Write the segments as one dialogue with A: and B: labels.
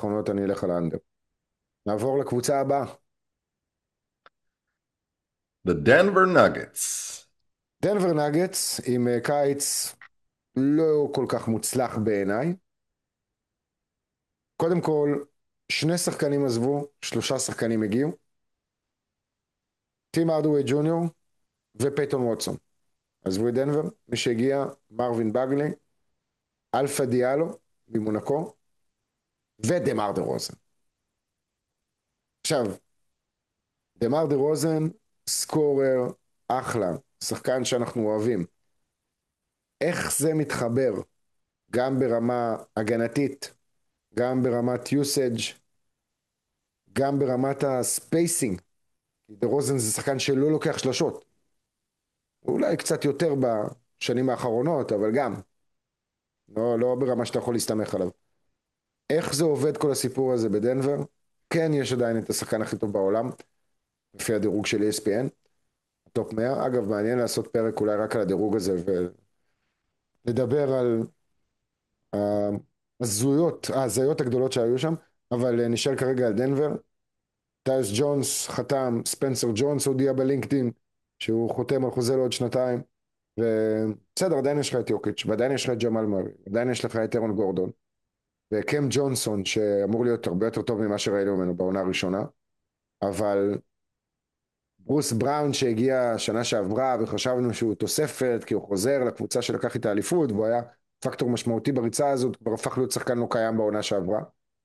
A: האחרונות אני אלך על האנדר. נעבור לקבוצה הבאה.
B: The Denver Nuggets.
A: דנבר נגטס עם קיץ לא כל כך מוצלח בעיניי. קודם כל, שני שחקנים עזבו, שלושה שחקנים הגיעו. טים ארדווי ג'וניור ופייטון ווטסון. עזבו את דנבר, מי שהגיע, מרווין בגלי, אלפה דיאלו ממונקו, ודמר דה רוזן. עכשיו, דמר דה רוזן, סקורר, אחלה, שחקן שאנחנו אוהבים. איך זה מתחבר, גם ברמה הגנתית, גם ברמת יוסאג', גם ברמת הספייסינג. דה רוזן זה שחקן שלא לוקח שלשות. אולי קצת יותר בשנים האחרונות, אבל גם. לא ברמה שאתה יכול להסתמך עליו. איך זה עובד כל הסיפור הזה בדנבר? כן, יש עדיין את השחקן הכי טוב בעולם, לפי הדירוג של ESPN, טופ 100. אגב, מעניין לעשות פרק אולי רק על הדירוג הזה, ולדבר על ההזויות הגדולות שהיו שם, אבל נשאר כרגע על דנבר. טייס ג'ונס חתם, ספנסר ג'ונס הודיע בלינקדין, שהוא חותם על חוזה לעוד שנתיים, ובסדר, עדיין יש לך את יוקיץ', ועדיין יש לך את ג'מאל מרי, עדיין יש לך את אירון גורדון, וקם ג'ונסון, שאמור להיות הרבה יותר טוב ממה שראינו ממנו בעונה הראשונה, אבל ברוס בראון שהגיע שנה שעברה, וחשבנו שהוא תוספת, כי הוא חוזר לקבוצה שלקח את האליפות, והוא היה פקטור משמעותי בריצה הזאת, כבר הפך להיות שחקן לא קיים בעונה שעברה,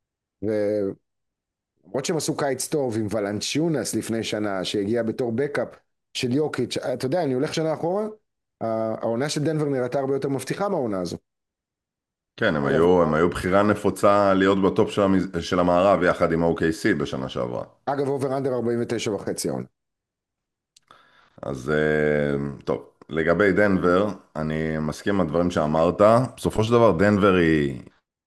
A: ולמרות שהם עשו קיץ טוב עם ולנצ'יונס לפני שנה, שהגיע בתור בקאפ של יוקיץ', אתה יודע, אני הולך שנה אחורה, העונה של דנבר נראתה הרבה יותר מבטיחה מהעונה הזו.
B: כן, הם
A: אגב,
B: היו בחירה נפוצה להיות בטופ של המערב יחד עם ה-OKC בשנה שעברה.
A: אובר אנדר 49 וחצי העונה.
B: אז טוב, לגבי דנבר, אני מסכים עם הדברים שאמרת. בסופו של דבר דנבר היא...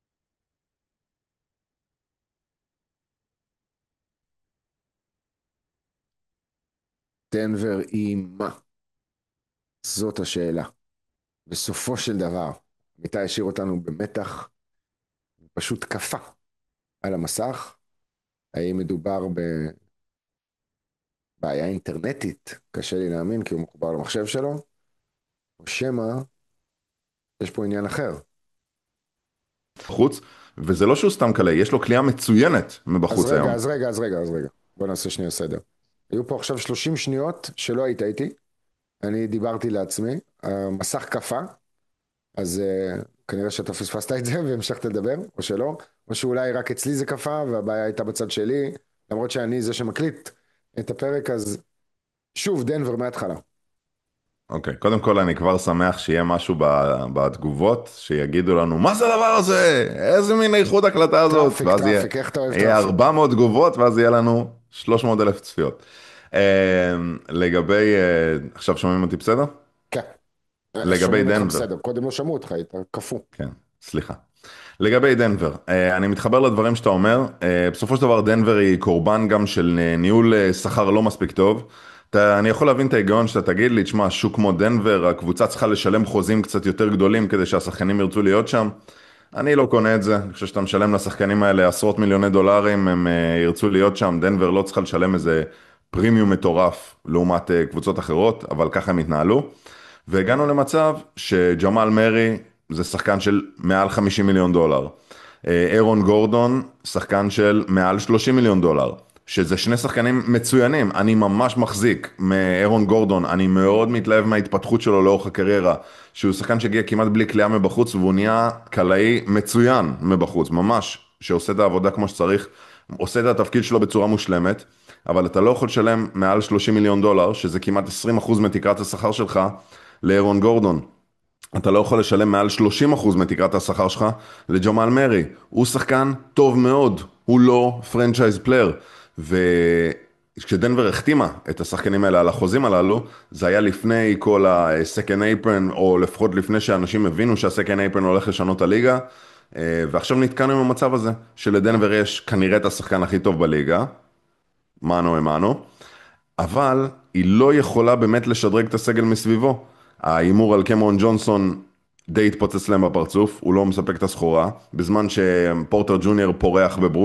A: דנבר היא מה? זאת השאלה. בסופו של דבר, מיטה השאיר אותנו במתח, פשוט קפא על המסך. האם מדובר בבעיה אינטרנטית? קשה לי להאמין כי הוא מחובר למחשב שלו, או שמא יש פה עניין אחר.
B: חוץ, וזה לא שהוא סתם קלה, יש לו קליעה מצוינת
A: אז
B: מבחוץ
A: רגע,
B: היום.
A: אז רגע. בוא נעשה שנייה סדר. היו פה עכשיו 30 שניות שלא היית איתי. אני דיברתי לעצמי, המסך קפא, אז כנראה שאתה פספסת את זה והמשכת לדבר, או שלא, או שאולי רק אצלי זה קפא והבעיה הייתה בצד שלי, למרות שאני זה שמקליט את הפרק. אז שוב, דנבר מההתחלה.
B: אוקיי, קודם כל אני כבר שמח שיהיה משהו בתגובות, שיגידו לנו, מה זה הדבר הזה? איזה מין איכות הקלטה הזאת? ואז
A: טראפיק, איך אתה אוהב
B: יהיה
A: טראפיק?
B: 400 תגובות, ואז יהיה לנו 300,000 צפיות. לגבי, עכשיו שומעים אותי בסדר?
A: כן,
B: לגבי
A: שומעים אותך
B: דנבר,
A: בסדר, קודם לא שמעו אותך, היית קפוא.
B: כן, סליחה. לגבי דנבר, אני מתחבר לדברים שאתה אומר. בסופו של דבר דנבר היא קורבן גם של ניהול שכר לא מספיק טוב. אני יכול להבין את ההיגיון שאתה תגיד לי, תשמע, שוק כמו דנבר, הקבוצה צריכה לשלם חוזים קצת יותר גדולים כדי שהשחקנים ירצו להיות שם. אני לא קונה את זה. אני חושב שאתה משלם לשחקנים האלה עשרות מיליוני דולרים, הם ירצו להיות שם. דנבר לא צריכה לשלם איזה פרימיום מטורף לעומת קבוצות אחרות, אבל ככה הם התנהלו. והגענו למצב שג'מאל מרי זה שחקן של מעל 50 מיליון דולר. אירון גורדון, שחקן של מעל 30 מיליון דולר. שזה שני שחקנים מצוינים. אני ממש מחזיק מאירון גורדון, אני מאוד מתלהב מההתפתחות שלו לאורך הקריירה, שהוא שחקן שהגיע כמעט בלי קליעה מבחוץ, והוא נהיה קלעי מצוין מבחוץ, ממש, שעושה את העבודה כמו שצריך, עושה את התפקיד שלו בצורה מושלמת, אבל אתה לא יכול לשלם מעל 30 מיליון דולר, שזה כמעט 20% מתקרת השכר שלך, לאירון גורדון. אתה לא יכול לשלם מעל 30% מתקרת השכר שלך לג'מאל מרי. הוא שחקן טוב מאוד, הוא לא פרנצ'ייז פלייר. וכשדנבר החתימה את השחקנים האלה על החוזים הללו, זה היה לפני כל ה-second apron, או לפחות לפני שאנשים הבינו שה-second apron הולך לשנות את הליגה. ועכשיו נתקענו עם המצב הזה, שלדנבר יש כנראה את השחקן הכי טוב בליגה, מנו אמנו, אבל היא לא יכולה באמת לשדרג את הסגל מסביבו. האימור על קמרון ג'ונסון די התפוצץ להם בפרצוף, הוא לא מספק את הסחורה, בזמן שפורטר ג'וניור פורח בברוק,